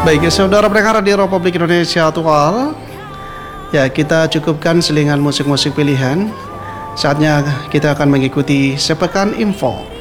Baik, ya, saudara pendengar di Republik Indonesia Aktual. Ya, kita cukupkan selingan musik-musik pilihan. Saatnya kita akan mengikuti Sepekan Info.